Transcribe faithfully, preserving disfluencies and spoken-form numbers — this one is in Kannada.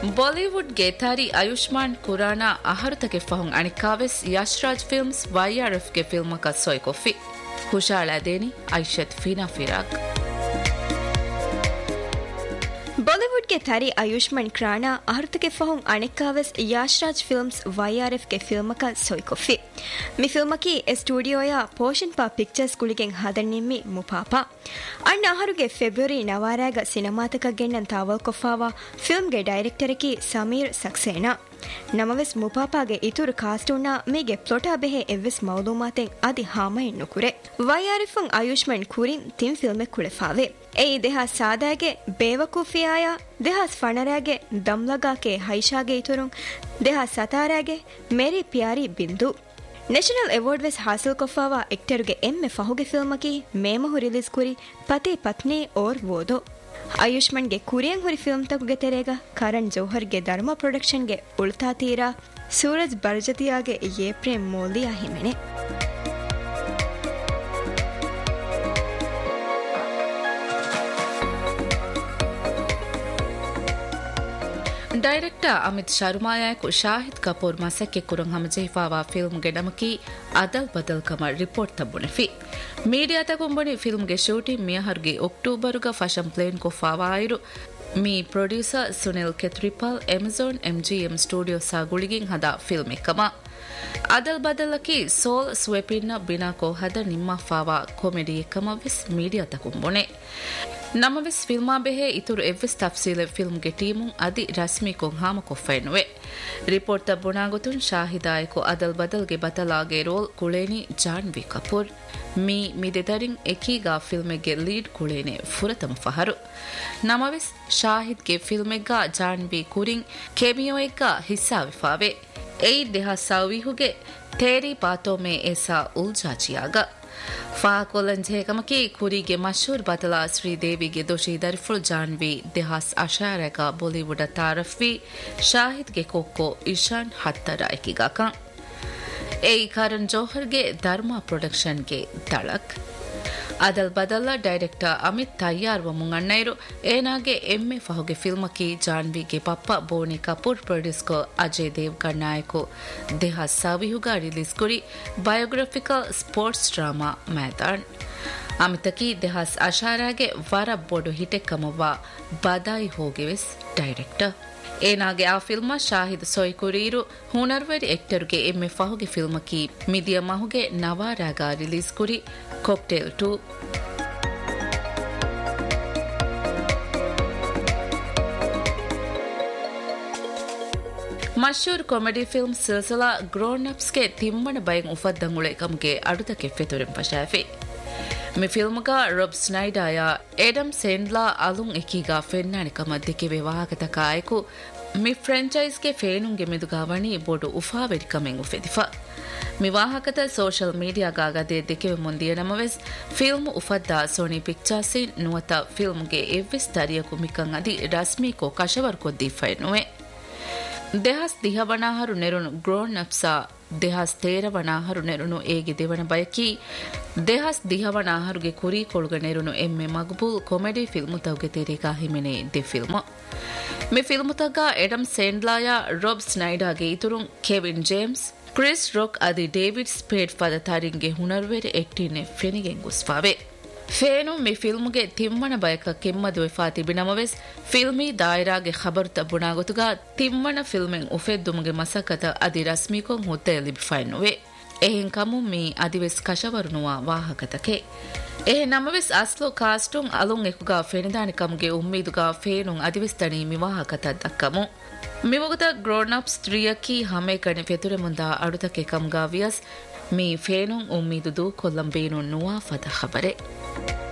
ಬಾಲಿವುಡ್ ಗೆ ತಾರಿ ಆಯುಷ್ಮಾನ್ ಖುರಾನಾ ಅಹರುತಗೆ ಫಹುಂ ಅಣಿಕಾವೆಸ್ ಯಶ್ರಾಜ್ ಫಿಲ್ಮ್ಸ್ ವೈಆರ್ಎಫ್ ಗೆ ಫಿಲ್ಮ್ ಕ ಸೊಯ್ಕೊಫಿ ಖುಷಾಳ ದೇನಿ ಐಶತ್ ಫೀನಾ ಫಿರಾಕ್ ಬಾಲಿವುಡ್ ಗೆ ತಾರಿ ಆಯುಷ್ಮಾನ್ ಖುರಾನಾ ಅಹರುತಗೆ ಫಹುಂ ಅಣಿಕಾವೆಸ್ ಯಶ್ರಾಜ್ ಫಿಲ್ಮ್ಸ್ ವೈಆರ್ಎಫ್ ಗೆ ಫಿಲ್ಮ್ ಕ ಸೊಯ್ಕೊಫಿ ಮಿ ಫಿಲ್ಮ್ ಕಿ ಸ್ಟುಡಿಯೋಯ ಪೋಷನ್ ಪಾ ಪಿಕ್ಚರ್ಸ್ ಕುಳಿಗೆಂ ಹದನ್ನಿಮ್ಮಿ ಮುಪಾಪ ಅಣ್ಣ ಅಹರುಗೆ ಫೆಬ್ರವರಿ ನವಾರಾಗ ಸಿನಿಮಾತಕ ಗೆಣ್ಣನ್ ತಾವಲ್ ಕೊಫಾವಾ ಫಿಲ್ಮ್ ಗೆ ಡೈರೆಕ್ಟರ್ ಕಿ ಸಮೀರ್ ಸಕ್ಸೇನಾ ನಮವೆಸ್ ಮುಪಾಪಾಗೆ ಇತುರು ಕಾಸ್ಟೂನ್ನ ಮೀಗೆ ಪ್ಲೊಟಾ ಬೆಹೆ ಎವ್ವೆಸ್ ಮೌಲೂಮಾತೆಂ ಅದಿ ಹಾಮಯನ್ ನುಕುರೆ ವೈಆರ್ಎಫ್ಎಂ ಆಯುಷ್ಮಾನ್ ಖುರಿನ್ ತಿಂ ಫಿಲ್ಮೆ ಕುಳೆಫಾವೆ ಏಯಿ ದೆಹಾಸ್ ಸಾದಾಗೆ ಬೇವಕೂಫಿಯಾಯ ದೆಹಾಸ್ ಫಣರಾಗೆ ದಮ್ಲಗಾಕೆ ಹೈಶಾಗೆ ಇತುರುಂ ದೆಹಾಸ್ ಸತಾರಾಗೆ ಮೇರಿ ಪ್ಯಾರಿ ಬಿಂದು ನ್ಯಾಷನಲ್ ಅವಾರ್ಡ್ ವೆಸ್ ಹಾಸಿಲ್ ಕೊಫಾವಾ ಎಕ್ಟರುಗೆ ಎಮ್ಮೆ ಫಹುಗೆ ಫಿಲ್ಮಕಿ ಮೇಮಹು ರಿಲೀಸ್ ಕುರಿ ಪತಿ ಪತ್ನಿ ಓರ್ ವೋದೋ ಆಯುಷ್ಮಾನ್ ಗೆ ಕುರಿಯಂ ಹುರಿ ಫಿಲ್ಮ್ ತಗುಗೆ ತೆರೆಗ ಕರಣ್ ಜೋಹರ್ ಗೆ ಧರ್ಮ ಪ್ರೊಡಕ್ಷನ್ ಗೆ ಉಳ್ತಾ ತೀರಾ ಸೂರಜ್ ಬರ್ಜತಿಯಾಗೆ ಯೇ ಪ್ರೇಮ್ ಮೋಲಿಯಾ ಹಿಮೆನೆ ಡೈರೆಕ್ಟರ್ ಅಮಿತ್ ಶರ್ಮಾಯಕು ಶಾಹಿದ್ ಕಪೂರ್ ಮಸಕ್ಕೆ ಕುರುಂ ಹಮಜೆಹಿಫಾವಾ ಫಿಲ್ಮ್ ಗೆ ನಮಕಿ ಅದಲ್ ಬದಲ್ ಕಮ ರಿಪೋರ್ಟ್ ತಬ್ಬುನೆಫಿ ಮೀಡಿಯಾ ತಗುಂಬುನಿ ಫಿಲ್ಮ್ ಗೆ shooting ಮಿಯಹರ್ಗೆ ಅಕ್ಟೋಬರ್ಗ ಫಶಂ plane ಕೊಫಾವಾ ಐರು me producer Sunil ಕೆತ್ರಿಪಾಲ್ Amazon MGM studio ಸಾಗುಳಿಗಿಂ ಹದ ಫಿಲ್ಮ್ ಎಕ್ಕಮ ಅದಲ್ ಬದಲಕಿ ಸೋಲ್ ಸ್ವೆಪಿನ್ನ ಬಿನಾಕೋ ಹದ ನಿಮ್ಮ ಫಾವಾ ಕಾಮಿಡಿ ಎಕ್ಕಮ ವಿಸ್ ಮೀಡಿಯಾ ತಗುಂಬುನೆ ನಮವೆಸ್ ಫಿಲ್ಮಾ ಬೆಹೆ ಇತುರು ಎವ್ವೆಸ್ ತಫ್ಸೀಲೆ ಫಿಲ್ಮ್ ಗೆ ಟೀಮುಂ ಅದಿ ರಸ್ಮಿ ಕೊಂ ಹಾಮ ಕೊಫೆನುವೆ ರಿಪೋರ್ಟ್ ತಬ್ಬುನಾಗುತುನ್ ಶಾಹಿದಾಯಕು ಅದಲ್ ಬದಲ್ ಗೆ ಬತಲಾಗೆ roll ಕುಳೇನಿ Janhvi Kapoor me ಮಿದೆದರಿಂ ಎಕೀಗಾ film ಗೆ ಲೀಡ್ ಕುಳೇನೆ ಫುರತಮ ಫಹರು ನಮವೆಸ್ ಶಾಹಿದ್ ಗೆ ಫಿಲ್ಮ್ ಗ ಜಾನ್ವಿ ಕುರಿಂ ಕೆಮಿಯೋ ಎಗ್ಗ ಹಿಸ್ಸಾವಿಫಾವೆ ಏಯಿ ದೇಹ ಸಾವಿಹುಗೆ ತೇರಿ ಪಾತೋಮೆ ಎಸಾ ಉಲ್ಜಾಚಿಯಾಗ ಫಾಕೊಲಂಜೇಕಮಕಿ ಕುರಿಗೆ ಮಶೂರ್ ಬದಲಾ ಶ್ರೀದೇವಿಗೆ ದೋಷಿ ದರ್ಫುಲ್ ಜಾನ್ವಿ ದೇಹಾಸ್ ಅಶಾರಕ ಬಾಲಿವುಡ್ ತಾರಫ್ವಿ ಶಾಹಿದ್ಗೆ ಕೊಕ್ಕೋ ಇಶಾನ್ ಹತ್ತರ ಎಕಿಗಾಕ ಏಯಿ ಕರಣ್ ಜೋಹರ್ಗೆ ಧರ್ಮ ಪ್ರೊಡಕ್ಷನ್ಗೆ ದಳಕ್ ಅದಲ್ ಬದಲ ಡೈರೆಕ್ಟರ್ ಅಮಿತ್ ತಯ್ಯಾರ್ ವ ಮುಂಗಣ್ಣೈರು ಏನಾಗೆ ಎಮ್ಮೆ ಫಹುಗೆ ಫಿಲ್ಮಕಿ ಜಾನ್ವಿಗೆ ಪಪ್ಪ ಬೋನಿ ಕಪೂರ್ ಪ್ರೊಡ್ಯೂಸ್ ಕೋ ಅಜಯ್ ದೇವ್ಗನ್ ನಾಯಕು ದೇಹ ಸಾವಿಹುಗ ರಿಲೀಸ್ ಕುರಿ ಬಯೋಗ್ರಫಿಕಲ್ ಸ್ಪೋರ್ಟ್ಸ್ ಡ್ರಾಮಾ मैदान ಅಮಿತಕಿ ದೇಹಾಸ್ ಅಶಾರಾಗೆ ವರ ಬೋಡು ಹಿಟೆಕ್ಕಮವ ಬದಾಯಿ ಹೋಗಿವೆಸ್ ಡೈರೆಕ್ಟರ್ ಏನಾಗೆ ಆ ಫಿಲ್ಮ ಶಾಹಿದ್ ಸೊಯ್ಕುರೀರು ಹುನರ್ವರಿ ಎಕ್ಟರ್ಗೆ ಎಮ್ಮೆ ಫಹುಗೆ ಫಿಲ್ಮಕಿ ಮಿದಿಯ ಮಹುಗೆ ನವಾರಾಗ ರಿಲೀಸ್ ಕುರಿ cocktail to ಮಶೂರ್ comedy film ಸಿಲ್ಸಿಲಾ grown ups ಗೆ ತಿಮ್ಮಣ ಬಯಂ ಉಫದ್ದಂಗುಳೆ ಕಮ್ಗೆ ಅಡುತಕ್ಕೆ ಫೆತುರೆಂ ಪಶಾಫಿ ಮಿ ಫಿಲ್ಮ್ಗ ರಾಬ್ ಸ್ನೈಡಾಯ ಎಡಮ್ ಸೆಂಡ್ಲಾ ಅಲುಂ ಎಕೀಗಾ ಫೆನ್ನಾಣಿಕ ಮಧ್ಯಕ್ಕೆ ವಿವಾಹಕತ ಕಾಯಕು ಮಿ ಫ್ರಾಂಚೈಸ್ಗೆ ಫೇನುಂಗೆ ಮಿದುಗಾವಣಿ ಬೋಡು ಉಫಾ ವೆಡಿಕಮೆಂ ಉಫೆದಿಫಾ ವಿವಾಹಕತ ಸೋಷಲ್ ಮೀಡಿಯಾಗಾಗದೆ ದೆಕೆವೆ ಮುಂದಿಯ ನಮವೆಸ್ ಫಿಲ್ಮ್ ಉಫದ್ದ ಸೋನಿ ಪಿಕ್ಚರ್ಸಿನ್ ನುವತ ಫಿಲ್ಮ್ಗೆ ಎವ್ವೆಸ್ ತರಿಯಕು ಮಿಕಂ ಅದಿ ರಸ್ಮೀಕೋ ಕಶವರ್ ಕೊದ್ದಿ ಫೈನುವೆ ದೇಹಾಸ್ ದಿಹವಣಾಹರು ನೆರುನು ಗ್ರೋನ್ ಅಪ್ಸಾ ದೇಹಾಸ್ ತೇರವಣಾಹರು ನೆರುನು ಏಗೆ ದೇವನ ಬಯಕಿ ದೇಹಾಸ್ ದಿಹವಣಾಹರುಗೆ ಕುರಿ ಕೊಳ್ಗ ನೆರುನು ಎಮ್ಮೆ ಮಗ್ಬೂಲ್ comedy film ತವ್ಗೆ ತೇರಿಗಾ ಹಿಮೆನೆ the film me film ತಗ್ಗ ಎಡಮ್ ಸೇಂಡ್ಲಾಯ Raab ಸ್ನೈಡಾಗೆ ಇತುರುಂ Kevin James Chris rock ಅದಿ ಡೇವಿಡ್ ಸ್ಪೇಡ್ ಪದ ತಾರಿಂಗೆ ಹುನರ್ವೇರೆ ಎಕ್ಟಿನೆ ಫೆನಿಗೆಂ ಗುಸ್ಫಾವೆ ಫೇನು ಮಿ ಫಿಲ್ಮ್ಗೆ ತಿಮ್ಮಣ ಬಯಕ ಕೆಮ್ಮದು ಫಾತಿ ಬಿನಮವೆಸ್ ಫಿಲ್ಮಿ ದಾಯರಾಗೆ ಖಬರ್ ತಬ್ಬುನಾಗುತುಗ ತಿಮ್ಮಣ ಫಿಲ್ಮೆಂ ಉಫೆದ್ದುಮಗೆ ಮಸಕತ ಅದಿ ರಸ್ಮಿಕೊಂ ಹುತ್ತೆ ಲಿಬಿಫೈನುವೆ ಎಹೆಂ ಕಮು ಮಿ ಅದಿವೆಸ್ ಕಶವರುನುವ ವಾಹಕತಕೆ ಎಹೆ ನಮವೆಸ್ ಅಸ್ಲೋ ಕಾಸ್ಟುಂ ಅಲುಂ ಎಕುಗ ಫೆನಿದಾನಿ ಕಮ್ಗೆ ಉಮ್ಮೀದುಗ ಫೇನುಂ ಅದಿವೆಸ್ ತನಿ ಮಿವಾಹಕತ ದಕ್ಕಮು ಮಿವಗುದ ಗ್ರೋನ್ ಅಪ್ಸ್ ತ್ರಿಯಕಿ ಹಮೆ ಕಣೆ ಫೆತುರೆ ಮುಂದ ಅಡುತಕ್ಕೆ ಕಮ್ಗಾ ವಿಯಸ್ ಮೀ ಫೇನುಂ ಉಮ್ಮೀದುದು ಕೊಲ್ಲಂಬೇನು ನುವಾ ಫದ ಖಬರೆ